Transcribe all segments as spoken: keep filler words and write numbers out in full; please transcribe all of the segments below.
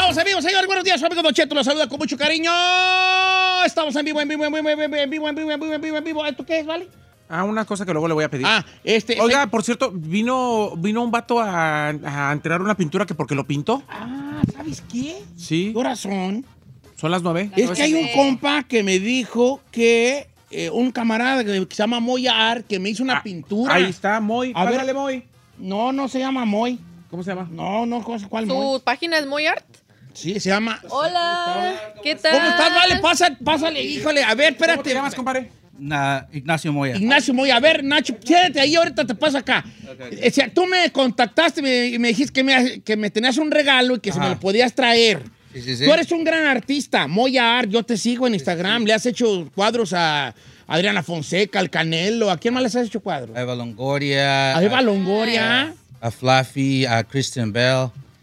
Estamos en vivo, señores. Buenos días, su amigo Don Cheto los saluda con mucho cariño. Estamos en vivo, en vivo, en vivo, en vivo, en vivo, en vivo, en vivo, en vivo, en vivo, en vivo. ¿Esto qué es, vale? Ah, una cosa que luego le voy a pedir. Ah, este... Oiga, este... por cierto, vino, vino un vato a, a entregar una pintura que porque lo pintó. Ah, ¿sabes qué? Sí. Corazón. Son las nueve. Es que hay un compa que me dijo que eh, un camarada que se llama Moya Art que me hizo una Ah, pintura. Ahí está, Moy. A ver. Pásale, Moy. No, no se llama Moy. ¿Cómo se llama? No, no, ¿cuál Moy? ¿Su página es muy art? Sí, se llama... Hola, ¿qué tal? ¿Cómo estás, vale? Pásale, pásale, híjole. A ver, espérate. ¿Cómo te llamas, compadre? Na, Ignacio Moya. Ignacio Moya. A ver, Nacho, siéntate ahí, ahorita te paso acá. Okay. O sea, tú me contactaste y me, me dijiste que me, que me tenías un regalo y que se me Ajá. lo podías traer. Sí, sí, sí. Tú eres un gran artista, Moya Art. Yo te sigo en Instagram. Le has hecho cuadros a Adriana Fonseca, al Canelo. ¿A quién más les has hecho cuadros? A Eva Longoria. A Eva Longoria. A Fluffy, a Christian Bell,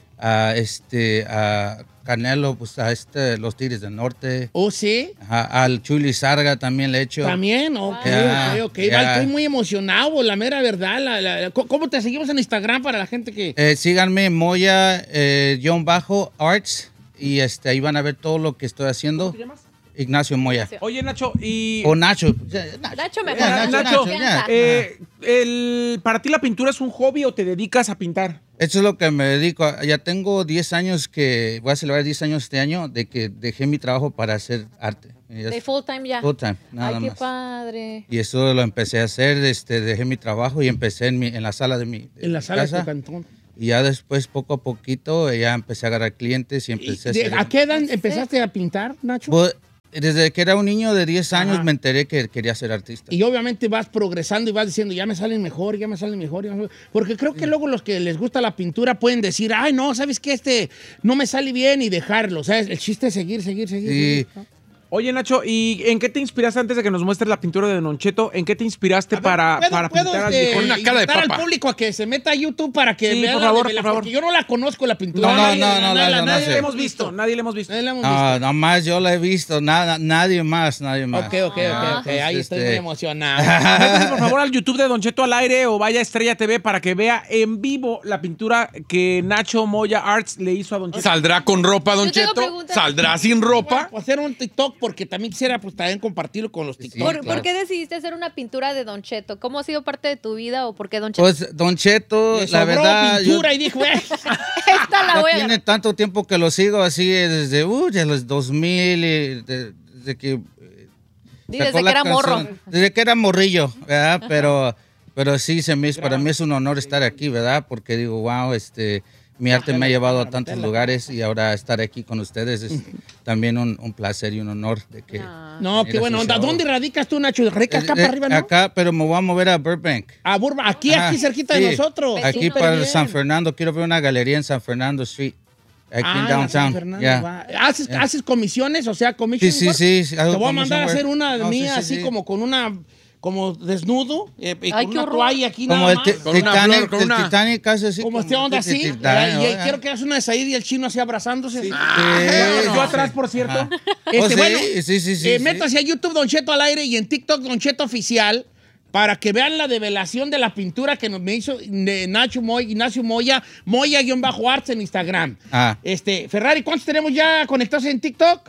a este, a Canelo, pues a este, los Tigres del Norte. ¿Oh, sí? A, al Chuli Sarga también le he hecho. También, ok, Ya, ok, ok. ya. Vale, estoy muy emocionado, la mera verdad. La, la- ¿Cómo te seguimos en Instagram para la gente que... Eh, síganme, Moya, eh, John Bajo, Arts, y este, ahí van a ver todo lo que estoy haciendo. ¿Cómo te llamas? Ignacio Moya. Oye, Nacho, y... O Nacho. Nacho mejor. Ya, Nacho, Nacho, ya. eh, el, ¿para ti la pintura es un hobby o te dedicas a pintar? Eso es lo que me dedico. Ya tengo diez años que, voy a celebrar diez años este año, de que dejé mi trabajo para hacer arte. Y es De full time ya. full time, nada Ay, qué más. padre. Y eso lo empecé a hacer, este, dejé mi trabajo y empecé en, mi, en la sala de mi de En la mi sala de casa. tu cantón. Y ya después, poco a poquito, ya empecé a agarrar clientes y ¿Y empecé a de- hacer... ¿A qué edad empezaste a pintar, Nacho? Pues, desde que era un niño de diez años Ajá. me enteré que quería ser artista. Y obviamente vas progresando y vas diciendo, ya me salen mejor, ya me salen mejor. ya me salen- Porque creo que luego los que les gusta la pintura pueden decir, ay, no, ¿sabes qué? Este no me sale bien y dejarlo. O sea, el chiste es seguir, seguir, seguir. Sí. seguir, ¿no? Oye, Nacho, ¿y en qué te inspiraste antes de que nos muestres la pintura de Don Cheto? ¿En qué te inspiraste A ver, para, ¿puedo- para puedo, pintar al este, viejo? Con una cara de invitar al papa. público a que se meta a YouTube para que Sí, vea por la favor, de la- por favor. Porque yo no la conozco, la pintura. No, no, Nadie- no, no, nadie- no, no nadie sé. la Le hemos hemos visto, nadie le hemos visto. Nadie la hemos visto. No, nomás yo la he visto, nada, nadie más, nadie más. Ok, ok, ok, ok. Ahí estoy Este- muy emocionado. Métase, por favor, al YouTube de Don Cheto al aire o vaya a Estrella T V para que vea en vivo la pintura que Nacho Moya Arts le hizo a Don Cheto. ¿Saldrá con ropa, Don Yo tengo Cheto? preguntas. ¿Saldrá sin ropa? Voy a hacer un TikTok porque también quisiera pues también compartirlo con los TikTok. ¿Por, claro. por qué decidiste hacer una pintura de Don Cheto? ¿Cómo ha sido parte de tu vida o por qué Don Cheto? Pues, Don Cheto, Le la sobró verdad, yo, pintura y dijo, eh. Esta la ya voy a tiene tanto tiempo que lo sigo así, eh, desde, uh, desde los dos mil, y de- desde que... eh, Di, sacó desde la que era morro. canción. Desde que era morrillo, ¿verdad? Pero, pero sí, se me, hizo- para mí es un honor estar aquí, ¿verdad? Porque digo, wow, este, mi arte me ha llevado a tantos lugares y ahora estar aquí con ustedes es también un, un placer y un honor de que... Ah. No, Mira, qué bueno sí, onda. sí, ¿Dónde oh. radicas tú, Nacho? ¿Radicas acá Eh, para arriba, no? Acá, pero me voy a mover a Burbank. A Burbank. Aquí, Ajá, aquí cerquita sí. de nosotros. Aquí Súper para bien. San Fernando. Quiero ver una galería en San Fernando Street. Aquí Ah, en en San downtown. Fernando, Ya. va. ¿Haces, Ya. ¿Haces comisiones? O sea, Sí, commission sí, work? sí, sí, hago Te voy a mandar a commission hacer work. una No, sí, mía sí, así sí. como con una... Como desnudo. eh, y Ay, con qué una horror. toalla aquí Como nada el más. ti- Con una Titanic, flor, con el una- Titanic casi así. Como este onda el así. Titanic, Y, y ¿verdad? quiero que hagas una de Said y el chino así abrazándose. Sí. Ah, Sí. no, Yo atrás, por cierto. Ajá. Este, Oh, sí, bueno, sí, sí, sí, eh, sí. métase a YouTube Don Cheto al aire y en TikTok Don Cheto Oficial para que vean la develación de la pintura que nos me hizo de Nacho Moya, Ignacio Moya, Moya-Arts en Instagram. Ah. Este, Ferrari, ¿cuántos tenemos ya conectados en TikTok?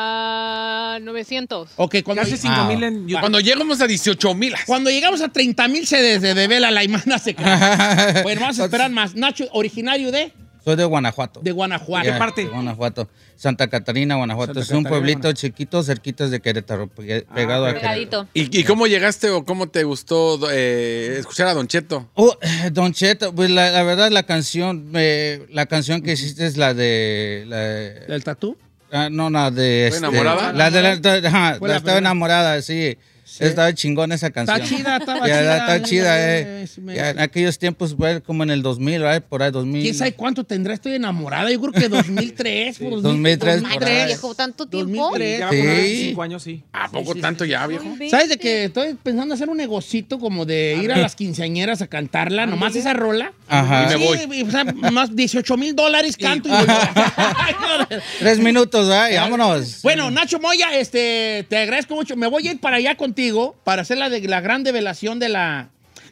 Ah, novecientos. Ok, cuando, Casi cinco mil en YouTube. Cuando llegamos a dieciocho mil. cuando llegamos a treinta mil se des- devela la imagen secreta. Bueno, vamos a esperar más. Nacho, originario de, Soy de Guanajuato. de Guanajuato. Ya, ¿Qué parte? de Guanajuato. Santa Catarina, Guanajuato. Santa es un Catarina, pueblito Guanajuato. chiquito, cerquita de Querétaro, pe- pegado a Querétaro. Pegadito. ¿Y, y cómo llegaste o cómo te gustó eh, escuchar a Don Cheto? Oh, Don Cheto, pues la, la verdad la canción, eh, la canción que hiciste es la de... La, ¿Del tatú? ah, no, la de... ¿Fue enamorada? La de la, de- ajá, Fue la la estaba primera. enamorada, sí. Estaba chingón esa canción. Está chida, estaba Ya, chida. Está chida, eh. Es- me- Ya, en aquellos tiempos, fue como en el dos mil, ¿verdad? Por ahí, dos mil. ¿Quién sabe cuánto tendrá? Estoy enamorada. Yo creo que dos mil tres. por dos mil tres, por Ay, ahí. qué viejo, ¿tanto tiempo? dos mil tres. Ya va Sí. por veinticinco años, sí. ¿A poco tanto ya, viejo? ¿Sabes de que estoy pensando hacer un negocito como de ir a las quinceañeras a cantarla, nomás esa rola? Ajá. Y me voy. Sí, o sea, más dieciocho mil dólares canto y me voy. Tres minutos, ¿verdad? Y vámonos. Bueno, Nacho Moya, este, te agradezco mucho. Me voy a ir para allá contigo para hacer la, de, la gran develación de la,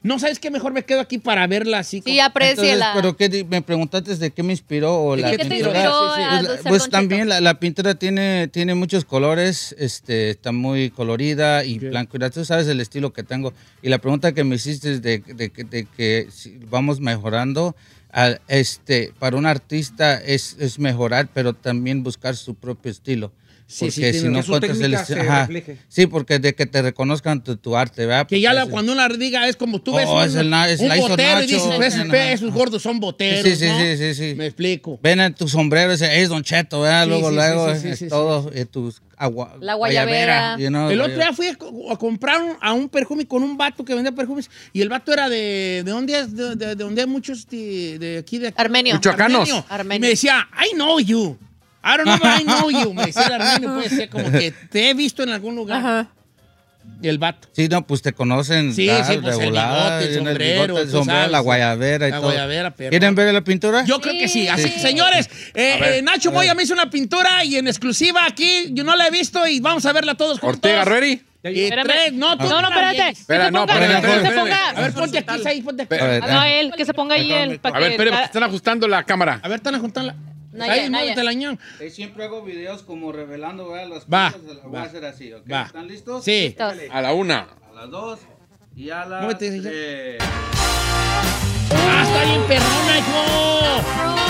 No, ¿sabes qué? Mejor me quedo aquí para verla así. Sí, como- apréciela. Pero ¿qué di- me preguntaste de qué me inspiró o la ¿Qué te pintura? inspiró Sí, sí, sí. a Pues, la- ser pues Don Cheto? también la, la pintura tiene, tiene muchos colores, este, está muy colorida y blanco. Y tú sabes el estilo que tengo. Y la pregunta que me hiciste es de, de, de, de que si vamos mejorando. Al- este, para un artista es, es mejorar, pero también buscar su propio estilo. Sí, sí, Porque tiene si no que su encuentras el técnica estilo. se Ajá. refleje. Sí, porque de que te reconozcan tu, tu arte, ¿verdad? Que ya Porque la, es- cuando una diga es como tú ves Oh, un, es el na- es un la hizo botero y Nacho, dices, pues, ajá. esos, pe- esos gordos son boteros, Sí, sí, ¿no? sí, sí, sí. Me explico. Ven en tu sombrero y dice, es Don Cheto, ¿verdad? Sí, luego, sí, luego, sí, sí, es sí, sí, todo, eh, tus agua, La guayabera. you know, El otro guayabera. día fui a, co- a comprar un- a un perfume con un vato que vendía perfumes y el vato era de, ¿de dónde es? De, de- de donde hay muchos de, de aquí de aquí. Armenio. Michoacanos. Armenio. Armenio. Y me decía, I know you. I don't know, but I know you. Me decía el armenio, puede ser como que te he visto en algún lugar. Ajá. Y el vato. Sí, no, pues te conocen. Sí, tal, sí, pues, de el volada, bigote, el y en sombrero, bigote, el tú sombrero, sabes. la guayabera y La todo. guayabera, perro. ¿Quieren ver la pintura? Yo creo que sí. Así Sí. que, señores, eh, ver, eh, Nacho Moya me hizo una pintura y en exclusiva aquí, yo no la he visto y vamos a verla todos juntos. Ortega, ¿ready? Y Espérame. tres, no, tú No, no, espérate. Que se Espera, no, ponga, espérame, que se espérame, ponga. A ver, ponte aquí, Saí, ponte aquí. A ver, No, eh. él, que se ponga ahí él. para A ver, que espere, la- porque están ajustando la cámara. A ver, están juntando. Naya, Saí, Naya. muévete la ñón. Eh, Siempre hago videos como revelando ¿verdad? las Va, cosas. Las voy va. a hacer así, ¿ok? Va. ¿Están listos? Sí. Listos. A la una. A las dos y a las Muévete, sí, sí. tres. ¡Ah, está bien perrona, hijo!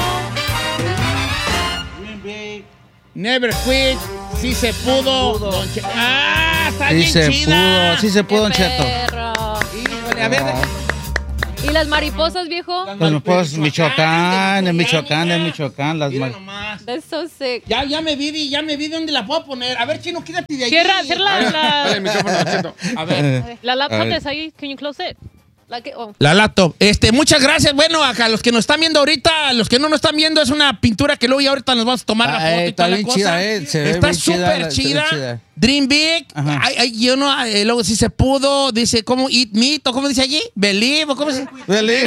Green Bay. Never quit. Sí se pudo. Don Che- ¡Ah, está Sí bien se chida! pudo, sí se pudo, Don ¡Qué Cheto. perro! Híjole, a ver, ¿Y las mariposas, viejo? Pues, pues Michoacán, de Michoacán, de niña. Michoacán, las Mira mar- nomás. That's so sick. Ya, ya me vi, ya me vi dónde la puedo poner. A ver, Chino, quédate de ahí. Cierra, cierra Dale el la, micrófono, Don Cheto. A ver. la laptop A ver. es ahí. Can you close it? La que, oh. La laptop. Este, muchas gracias. Bueno, acá los que nos están viendo ahorita, los que no nos están viendo, es una pintura que luego ya ahorita nos vamos a tomar la Ah, foto eh, y está toda la bien cosa. chida, eh, se ve Está bien chida, súper la- se ve chida. chida. Dream Big. Ajá. Ay, ay, yo no, eh, luego si se pudo, dice, ¿cómo? Eat meat, o ¿cómo dice allí? Believe, o ¿cómo se Dale.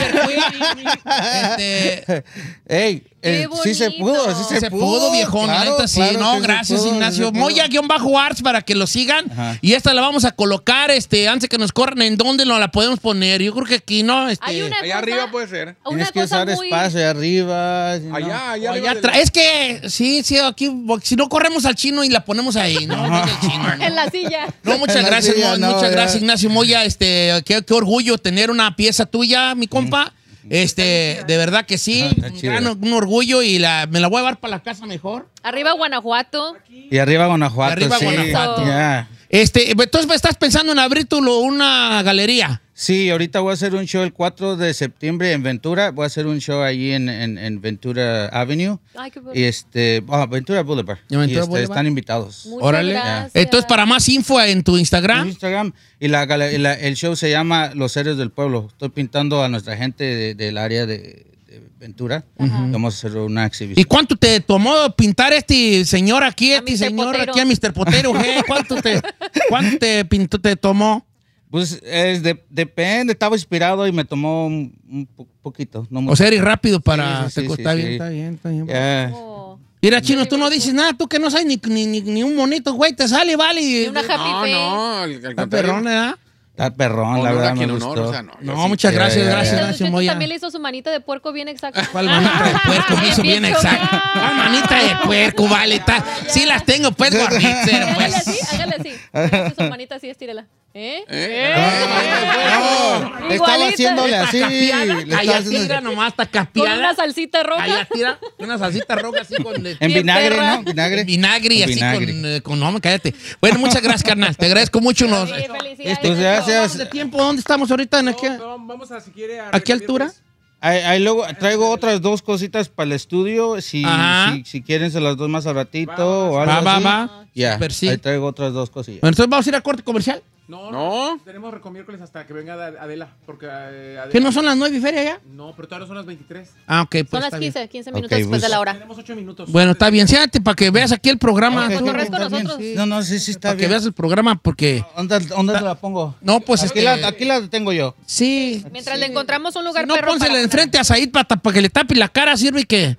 Este, Ey, eh, Qué sí se bonito. pudo, sí se, se, pudo, viejón, la claro, neta, sí. claro No, que se gracias, pudo, Ignacio. se pudo. Moya-Arts para que lo sigan. Ajá. Y esta la vamos a colocar, este, antes que nos corran, ¿en dónde nos la podemos poner? Yo creo que aquí, ¿no? Este, Hay una Allá cosa, arriba puede ser. una Tienes que cosa usar muy... espacio allá arriba. si no- Allá, allá. o allá arriba de atrás. Es que, sí, sí, aquí, si no corremos al chino y la ponemos ahí, ¿no? No, el chino, ¿no? En la silla. No, muchas En la gracias, silla, no, no, muchas ya. gracias, Ignacio Moya. Este, qué, qué orgullo tener una pieza tuya, mi compa. Este, de verdad que sí, Está un, chida. gran- un orgullo y la, me la voy a llevar para la casa mejor. Arriba Guanajuato. Y arriba Guanajuato. Y arriba sí. Guanajuato. Ya. Este, entonces estás pensando en abrir tu, lo- una galería. Sí, ahorita voy a hacer un show el cuatro de septiembre en Ventura. Voy a hacer un show allí en, en, en Ventura Avenue. Ay, qué Y este, ah, Ventura Boulevard. ¿Y Ventura y este, Boulevard? están invitados. Muchas Órale. gracias. Entonces, para más info en tu En Instagram. Instagram. Y la, gala- y la- el show se llama Los Héroes del Pueblo. Estoy pintando a nuestra gente de- del área de, de Ventura. Vamos a hacer una exhibición. ¿Y cuánto te tomó pintar este señor aquí, A este mister señor Potero. aquí, a mister Potero? ¿eh? ¿Cuánto te, cuánto te pintó, te tomó? Pues es de- depende, estaba inspirado y me tomó un, un po- poquito. No O mucho. sea, eres rápido para... Sí, sí, te- sí, está sí, bien, sí. está bien, está bien. Ya. Oh. Mira, Chino, tú no dices nada, tú que no sabes ni, ni, ni, ni un monito, güey, te sale, vale. Y una happy No, face. no, al, al Está contrario. perrón, ¿verdad? Está perrón, la Honor a verdad quien me honor, gustó. o sea, no, yo No, sí. muchas Ya, gracias, ya, gracias, ya. Don Ignacio Cheto Moya. también le hizo su manita de puerco bien exacta. ¿Cuál manita de puerco? Me hizo bien Bien exacto. chocada. ¿Cuál manita de puerco? Vale, está. Sí las tengo, pues, gorditas, Hágale pues. así, hágale así. Hágale su manita así, estírela. ¿Eh? ¿Eh? No, estaba Igualita. haciéndole así. Está capiada, le estaba calla, haciendo- tira nomás, está Con capiada. una salsita roja. Calla, tira. Una salsita roja así con... En Bien vinagre, perra. ¿no? Vinagre. En vinagre y Con así vinagre. con, eh, con... No, cállate. Bueno, muchas gracias, carnal. Te agradezco mucho. Nos, Sí, felicidades. este, Pues gracias. ¿vamos de tiempo? ¿Dónde estamos ahorita? ¿En aquí? No, no, vamos a, si quiere, a ¿A qué repetir, altura? pues. Ahí, ahí luego traigo otras dos cositas para el estudio. Si, Ajá. si, si quieren, se las dos más al ratito Va, va, o va, algo va, así. va. Ya, Super, sí. ahí traigo otras dos cosillas. Bueno, entonces vamos a ir a corte comercial. No, No. no. Tenemos recomiércoles hasta que venga Adela. Porque eh, Adela. ¿Que no son las nueve y feria ya? No, pero todavía no son las veintitrés. Ah, ok, pues Son está las bien. quince, quince Ok, minutos después pues. de la hora. Tenemos ocho minutos. Bueno, está bien. Siéntate para que veas aquí el programa. Ok, Tú, corres con está bien. nosotros. No, no, sí, sí, está para que bien. veas el programa porque... ¿Dónde, dónde te la pongo? No, pues Aquí, este... la, aquí la tengo yo. Sí. Mientras le encontramos un lugar Si no, perro pónsela para enfrente a Said para, para que le tape la cara, sirve y que...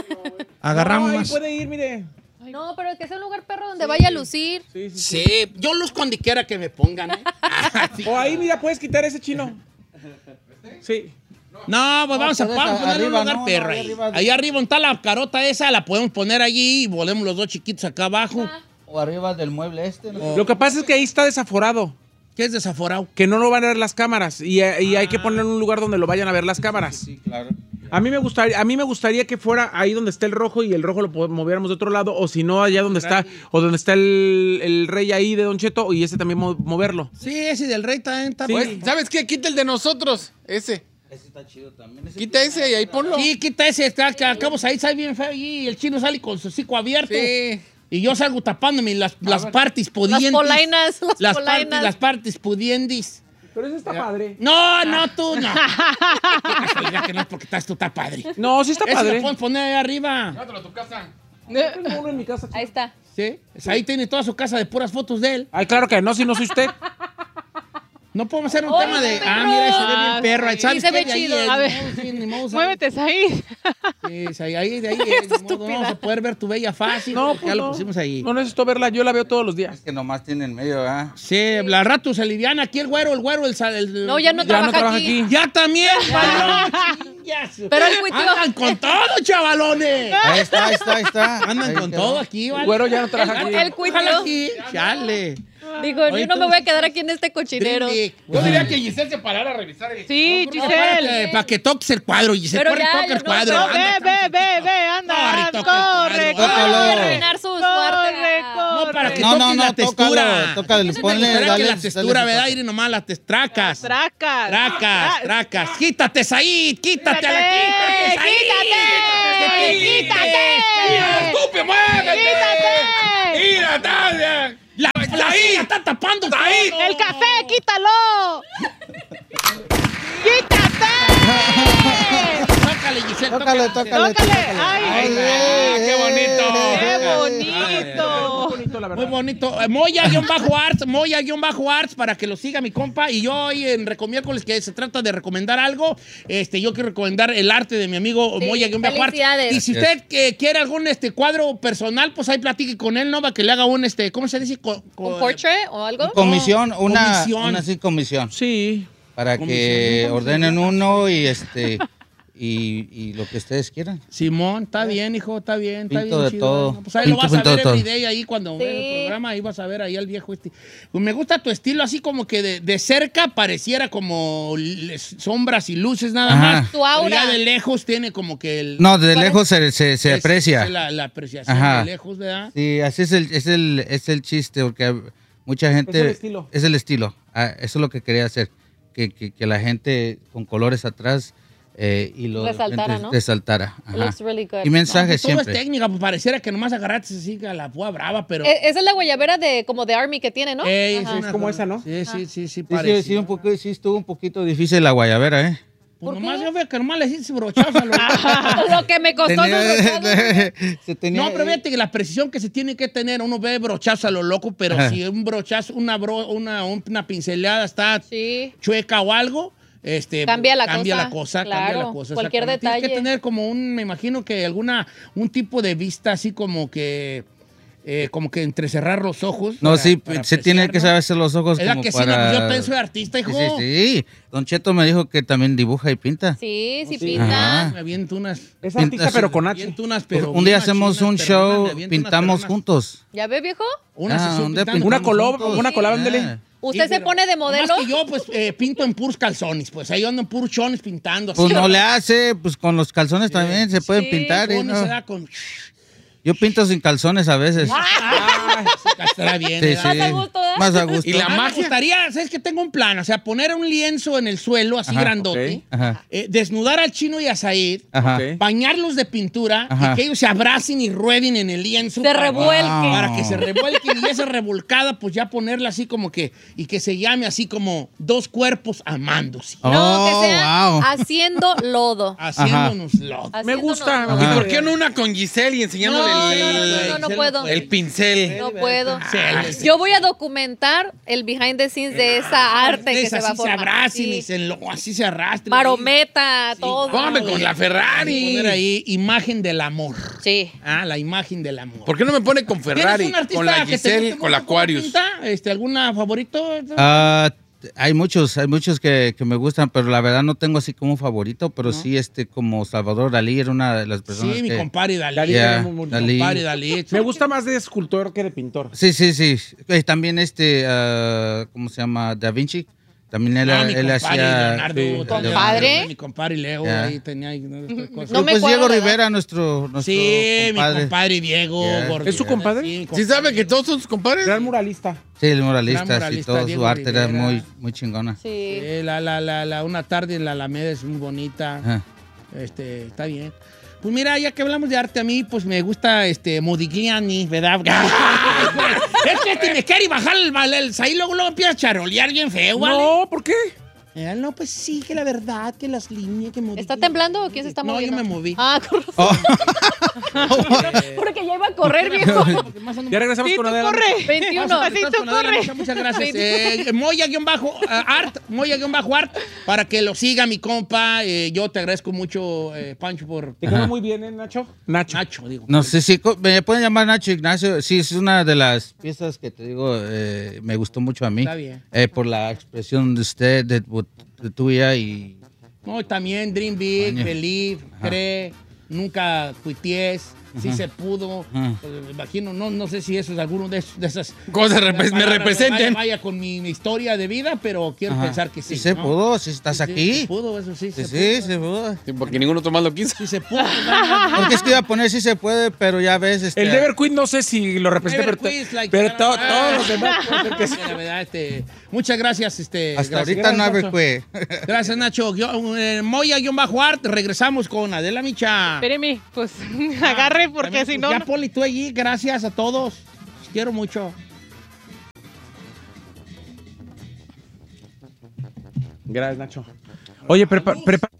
Agarramos No, ahí más. puede ir, mire. No, pero que sea un lugar perro donde vaya a lucir. Sí, sí, sí. Sí, yo luzco donde quiera que me pongan, ¿eh? O ahí, mira, puedes quitar ese chino. Sí. No, pues vamos a, pues vamos a esa, poner un arriba, lugar no, perro no, ahí. ahí arriba. Ahí arriba está la carota esa, la podemos poner allí y volvemos los dos chiquitos acá abajo. O arriba del mueble este. ¿no? Lo que pasa es que ahí está desaforado. ¿Qué es desaforado? Que no lo van a ver las cámaras. Y, y hay que ponerlo en un lugar donde lo vayan a ver las cámaras. Sí, claro. A mí me gustaría, a mí me gustaría que fuera ahí donde está el rojo y el rojo lo po- moviéramos de otro lado, o si no, allá donde está, o donde está el, el rey ahí de Don Cheto, y ese también mo- moverlo. Sí, ese del rey también está Sí. bien. ¿Sabes qué? Quita el de nosotros. Ese. Ese está chido también. Ese Quita ese y ahí ponlo. Sí, quita ese, está, que acabamos ahí, sale bien feo y el chino sale con su hocico abierto. Sí. Y yo salgo tapándome las, las partes pudientes. Las polainas, las Las polainas. partes, las partes pudientes. Pero ese está padre. No, no, tú no. Qué casualidad que no es porque estás tú, está padre. No, sí está Ese padre. lo pueden poner ahí arriba. Llévatelo a tu casa. Tengo uno en mi casa. Ahí está. Sí, ahí tiene toda su casa de puras fotos de él. Ay, claro que no, si no soy usted. No podemos hacer un ¡Ay, tema de. perro! Ah, mira, se ve bien Ah, perro. sí. ¿Sabes Sí se qué? ve De ahí chido. es, A ni ver. modo, sí, ni modo, Muévete, ahí. Sí, ahí, ahí, de ahí, es, ni modo, no vamos a poder ver tu bella fácil. No, ya pues lo no. pusimos ahí. No necesito verla, yo la veo todos los días. Es que nomás tiene en medio, ¿ah? Sí, la rato se aliviana aquí el güero, el güero, el. sal- el No, ya no Ya trabaja, no trabaja aquí. aquí. Ya también, balón. Chingas. Pero el cuitió. Andan con todo, chavalones. Ahí está, ahí está, ahí está. Andan Ahí con quedó. todo aquí, El ¿vale? güero ya no trabaja aquí. El cuitió. Ojalá aquí. Chale. Digo, yo Oye, no tú- me voy a quedar aquí en este cochinero. Dream Big. Yo diría que Giselle se parara a revisar. el- Sí, No, para Giselle. que, para que toques el cuadro, Giselle. Pero Corre, ya, toca ya el no, cuadro. no, Ve, anda, ve, ve, ve, anda. Corre, Corre, toca el cuadro. corre. Tócalo. Voy a arruinar su Corre, suerte. No, para que corre. No, toques no, la no, textura. tócalo, tócale, ponle, Espera dale, que la dale textura, su ¿verdad? toque. Irene, nomás las te- tracas. Tracas. Tracas, Ah, tracas. Quítate, Said. Quítate, a la quítate, ¡Quítate! Said. ¡Quítate! ¡Estúpido, muévete! ¡Quítate! ¡Mira, Talia! La, la silla está tapando todo. ¡El café, quítalo! ¡Quítate! Tócale, Giselle. Tócale, tócale. ¡Tócale! ¡Ay! Ay, ¡Qué bonito! ¡Qué bonito! Bonito, la verdad. Muy bonito. Eh, Moya-Arts, Moya-Arts, para que lo siga mi compa. Y yo hoy en Recomiércoles, que se trata de recomendar algo, este, yo quiero recomendar el arte de mi amigo Sí, Moya-Arts. felicidades. Y si usted que quiere algún este, cuadro personal, pues ahí platique con él, ¿no? Para que le haga un, este, ¿cómo se dice? Co- co- ¿Un portrait o algo? Comisión, una, Comisión. una sí, comisión. Sí. Para que ordenen uno y este y, y lo que ustedes quieran. Simón, está bien, hijo, está bien, está Pinto bien de chido. todo. ¿no? Pues ahí Pinto, lo vas pinto a de ver todo. everyday ahí cuando Sí. veas el programa, ahí vas a ver ahí al viejo este. Pues me gusta tu estilo así como que de, de cerca pareciera como l- sombras y luces nada Ajá. más. Tu aura. Pero ya de lejos tiene como que el... No, de Parece- lejos se, se, se es- aprecia. es la, la apreciación Ajá. de lejos, ¿verdad? Sí, así es el, es el, es el chiste, porque mucha gente... Es el estilo. Es el estilo. Ah, eso es lo que quería hacer. Que, que, que la gente con colores atrás eh, y lo Resaltara, gente ¿no? resaltara. Ajá. Looks really good. Y mensajes Pues todo siempre. es técnica, pues pareciera que nomás agarraste así a la púa brava, pero... E- Esa es la guayabera de como de Army que tiene, ¿no? Ey, Ajá. una como cosa- esa, ¿no? Sí, sí, sí, sí, Sí, sí, parecía. sí, un poco, sí, estuvo un poquito difícil la guayabera, ¿eh? Pues ¿Por nomás qué? yo veo que nomás le hiciste brochazo a lo... Lo que me costó esos brochados. se tenía, No, pero fíjate que la precisión que se tiene que tener, uno ve brochazo a lo loco, pero Ajá. si un brochazo, una, bro- una, una pincelada está Sí. chueca o algo, este, Cambia la cambia cosa, la cosa, claro. cambia la cosa. Cualquier exactamente. Tienes que detalle. tener como un, me imagino que alguna, un tipo de vista así como que, eh, como que entrecerrar los ojos. No, para- sí, para se tiene apreciar, que ¿no? saber hacer los ojos ¿Verdad como que sí? para... No, pues yo pienso de artista, hijo. Sí, sí, sí. Don Cheto me dijo que también dibuja y pinta. Sí, sí, Sí. pinta. Ajá. Me aviento unas, Es artista, pero con me H. aviento unas, pero un día bien hacemos machinas, un perronas, show, me aviento unas pintamos perronas. juntos. ¿Ya ve, viejo? Una Ah, sesión un día pintando. Una pintamos colob, juntos. una collab, ándale. Ah. ¿Usted Sí, se pero pone de nomás modelo? que yo, pues, eh, pinto en puros calzones, pues. Ahí ando en puros chones pintando. Así, Pues no ¿verdad? le hace, pues con los calzones también se pueden Sí, pintar. ¿eh? Chones ¿no? se da con... Yo pinto sin calzones a veces. Ah, estará bien, Sí, ¿verdad? Más sí. a gusto, ¿verdad? Más a gusto. Y la Ah, me magia. gustaría, ¿sabes que tengo un plan? O sea, poner un lienzo en el suelo, así Ajá, grandote, ok. Ajá, eh, desnudar al Chino y a Said, ajá. Ok. bañarlos de pintura Ajá. y que ellos se abracen y rueden en el lienzo. Se para- revuelque. Wow. Para que se revuelquen y esa revolcada, pues ya ponerla así como que, y que se llame así como dos cuerpos amándose, No, Oh, que sea wow. haciendo lodo. haciéndonos lodo. Me Haciéndonos gusta, lodo. me ¿Y gusta. por qué no una con Giselle y enseñándole No, el, no, no, el- no, no puedo. el pincel? No puedo. Sí, Yo voy a documentar el behind the scenes de esa arte que Es se va a así se formar. abracen Sí. y se enlo- así se arrastren. Marometa, todo. Póngame con la Y Ferrari. poner ahí imagen del amor. Sí. Ah, la imagen del amor. ¿Por qué no me pone con ¿Tienes Ferrari? un artista Con la que te Giselle, guste con la mucho cómo Aquarius. pinta? Este, ¿alguna favorito? Ah, hay muchos, hay muchos que, que me gustan, pero la verdad no tengo así como un favorito, pero ¿No? sí este como Salvador Dalí era una de las personas Sí, mi que... compadre Dalí. Dalí Yeah, era muy bonito. Dalí. Compadre Dalí. Me gusta más de escultor que de pintor. Sí, sí, sí. Y también este, ah, ¿cómo se llama? Da Vinci. También él, Ah, mi él compadre hacía... Leonardo. Sí. también, ¿Compadre? Mi compadre Leo, Yeah. ahí tenía ahí, ¿no? Estas cosas. No me pues cuadra Diego la edad. Rivera, nuestro, nuestro Sí, compadre. mi compadre Diego. Yeah. Gordillo. ¿Es su compadre? Sí, mi ¿Sí compadre. sabe que todos son sus compadres? Gran muralista. Sí, el moralista, Gran sí, muralista, todo Diego su arte era Rivera. muy, muy chingona. Sí. Sí, la, la, la, la, una tarde en la Alameda es muy bonita. Ajá. Este, está bien. Pues mira, ya que hablamos de arte, a mí pues me gusta este Modigliani, ¿verdad? Es que este me quiere bajar el mal, el, ahí luego, luego empieza a charolear bien feo, ¿vale? No, ¿por qué? Eh, no, pues sí, que la verdad, que las líneas, que Modigliani. ¿Está temblando o quién se está No, moviendo? yo me moví. Ah, con razón. Oh. Porque ya iba a correr, viejo. Porque más ando- Ya regresamos Sí, con tú Adela. corre. veintiuno. Así tú corre. Muchas, muchas gracias. Eh, Moya-Art, Moya-Art, para que lo siga mi compa. Eh, yo te agradezco mucho, eh, Pancho, por... Te quedó muy bien, ¿eh, Nacho? Nacho. Nacho, digo. No sé si me pueden llamar Nacho Ignacio. Sí, es una de las piezas que te digo, eh, me gustó mucho a mí. Está bien. Eh, por la expresión de usted, de, de tuya y... No, también Dream Big, Coño. Believe, Ajá. Cree, Nunca Cuities, Sí se pudo. Ajá. Pues, me imagino, no, no sé si eso es alguno de, esos- de esas Cosas repre- me palabras representen. Vaya, vaya con mi, mi historia de vida, pero quiero Ajá. pensar que sí. Sí se ¿no? pudo, si estás Sí, sí, aquí. se pudo, eso sí, Sí, se sí, pudo. se pudo. Sí, porque ningún otro más lo quiso. Sí se pudo. ¿verdad? Porque es que iba a poner sí se puede, pero ya ves. Este, El Never Quit no sé si lo representa, Never pero, Quit, like, pero ah, to- ah, todos los demás pueden ser que sí. La verdad, este, muchas gracias. Este, Hasta gracias. ahorita no Gracias, haber fue. Gracias, Nacho. Yo, eh, Moya-Art, regresamos con Adela Micha. Espéreme, pues agarre porque También, si pues, no... Ya, no- Poli, tú allí. Gracias a todos. Los quiero mucho. Gracias, Nacho. Oye, prepa- prepa-